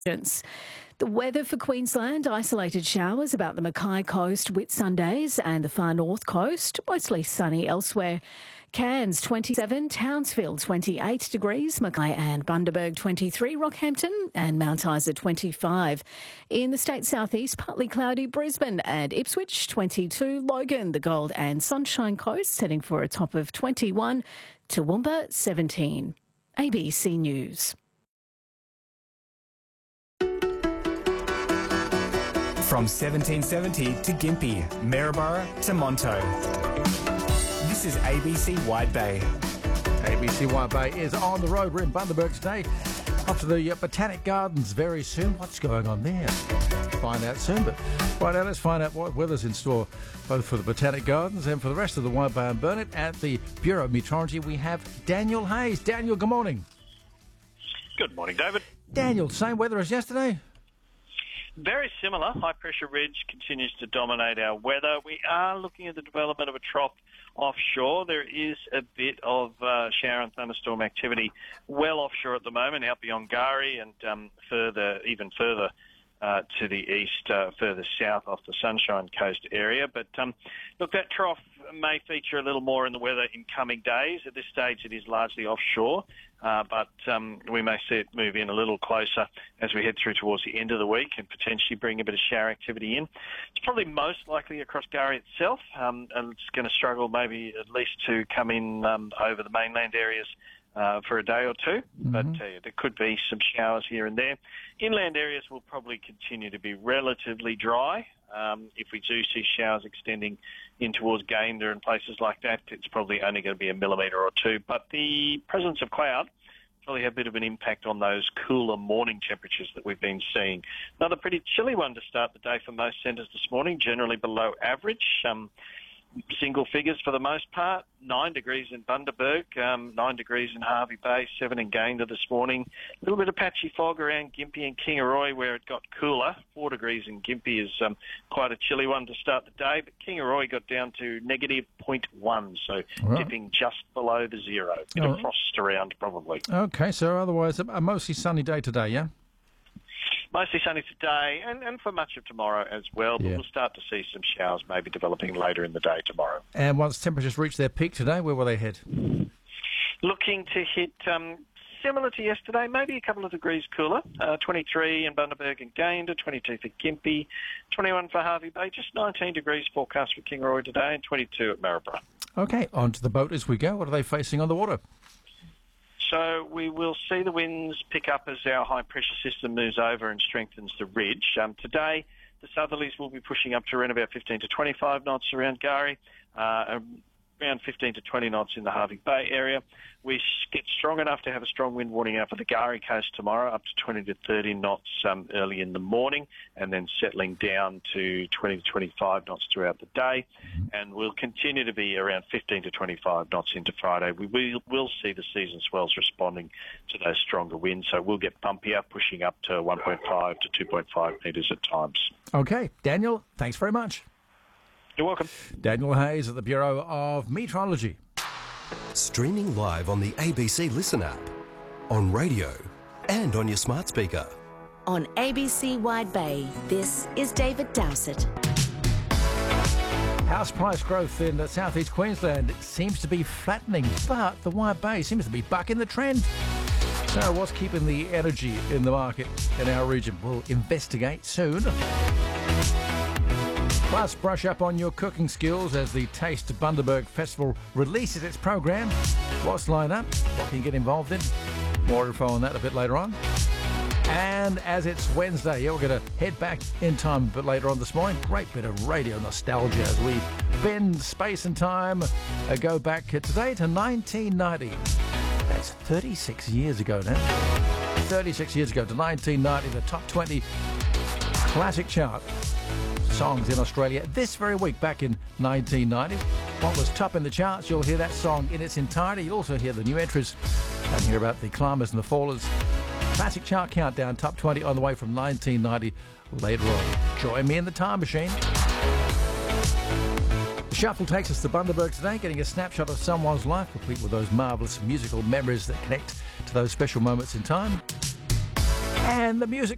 The weather for Queensland: isolated showers about the Mackay coast, Whitsundays and the far north coast, mostly sunny elsewhere. Cairns 27, Townsville 28 degrees, Mackay and Bundaberg 23, Rockhampton and Mount Isa 25. In the state southeast, partly cloudy, Brisbane and Ipswich 22, Logan, the Gold and Sunshine Coast setting for a top of 21, Toowoomba 17. ABC News. From 1770 to Gympie, Maryborough to Monto. This is ABC Wide Bay. ABC Wide Bay is on the road. We're in Bundaberg today. Off to the Botanic Gardens very soon. What's going on there? Find out soon. But right now, let's find out what weather's in store both for the Botanic Gardens and for the rest of the Wide Bay and Burnett. At the Bureau of Meteorology, we have Daniel Hayes. Daniel, good morning. Good morning, David. Daniel, same weather as yesterday? Very similar. High pressure ridge continues to dominate our weather. We are looking at the development of a trough offshore. There is a bit of shower and thunderstorm activity well offshore at the moment, out beyond Gari and even further to the east, further south off the Sunshine Coast area. But look, that trough may feature a little more in the weather in coming days. At this stage, it is largely offshore, but we may see it move in a little closer as we head through towards the end of the week and potentially bring a bit of shower activity in. It's probably most likely across Gari itself, and it's going to struggle maybe at least to come in over the mainland areas for a day or two, but there could be some showers here and there. Inland areas will probably continue to be relatively dry. If we do see showers extending in towards Gayndah and places like that, it's probably only going to be a millimetre or two. But the presence of cloud probably have a bit of an impact on those cooler morning temperatures that we've been seeing. Another pretty chilly one to start the day for most centres this morning, generally below average. Single figures for the most part, 9 degrees in Bundaberg, 9 degrees in Hervey Bay, 7 in Gayndah this morning. A little bit of patchy fog around Gympie and Kingaroy where it got cooler. 4 degrees in Gympie is quite a chilly one to start the day, but Kingaroy got down to negative 0.1, so dipping just below the zero. Bit of frost around probably. Okay, so otherwise a mostly sunny day today, yeah? Mostly sunny today and for much of tomorrow as well, but we'll start to see some showers maybe developing later in the day tomorrow. And once temperatures reach their peak today, where will they head? Looking to hit similar to yesterday, maybe a couple of degrees cooler. 23 in Bundaberg and Gayndah, 22 for Gympie, 21 for Hervey Bay, just 19 degrees forecast for Kingaroy today and 22 at Maryborough. Okay, on to the boat as we go. What are they facing on the water? So we will see the winds pick up as our high-pressure system moves over and strengthens the ridge. Today, the southerlies will be pushing up to around about 15 to 25 knots around Gari, around 15 to 20 knots in the Hervey Bay area. We get strong enough to have a strong wind warning out for the Gari coast tomorrow, up to 20 to 30 knots early in the morning, and then settling down to 20 to 25 knots throughout the day. And we'll continue to be around 15 to 25 knots into Friday. We will see the season swells responding to those stronger winds, so we'll get bumpier, pushing up to 1.5 to 2.5 metres at times. Okay, Daniel, thanks very much. You're welcome. Daniel Hayes at the Bureau of Meteorology. Streaming live on the ABC Listen app, on radio and on your smart speaker. On ABC Wide Bay, this is David Dowsett. House price growth in southeast Queensland seems to be flattening, but the Wide Bay seems to be bucking the trend. So what's keeping the energy in the market in our region? We'll investigate soon. Plus, brush up on your cooking skills as the Taste Bundaberg Festival releases its program. What's lined up? What can you get involved in? More info on that a bit later on. And as it's Wednesday, we're going to head back in time a bit later on this morning. Great bit of radio nostalgia as we bend space and time, go back today to 1990. That's 36 years ago now. 36 years ago to 1990, the top 20 classic chart songs in Australia this very week back in 1990. What was top in the charts, you'll hear that song in its entirety. You'll also hear the new entries and hear about the climbers and the fallers. Classic chart countdown, top 20 on the way from 1990 later on. Join me in the time machine. The shuffle takes us to Bundaberg today, getting a snapshot of someone's life, complete with those marvellous musical memories that connect to those special moments in time. And the music